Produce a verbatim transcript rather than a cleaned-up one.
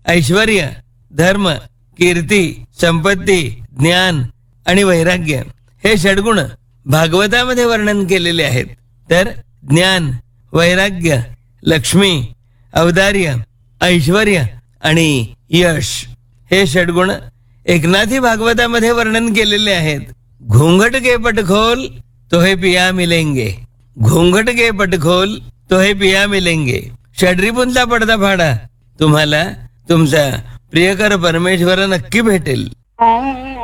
ऐश्वर्य, धर्म, कीर्ती, संपत्ती, ज्ञान आणि वैराग्य हे षडगुण भागवतामध्ये वर्णन केलेले आहेत. तर ज्ञान, वैराग्य, लक्ष्मी, औदार्य, ऐश्वर्य आणि यश हे षडगुण एकनाथी भागवतामध्ये वर्णन केलेले आहेत. घूंघट के पट खोल तो हे पिया मिलेंगे, घूंघट के पट खोल तो हे पिया मिलेंगे. षड्रिपूंचा पडदा फाडा, तुम्हाला तुमचा प्रियकर परमेश्वर नक्की भेटेल.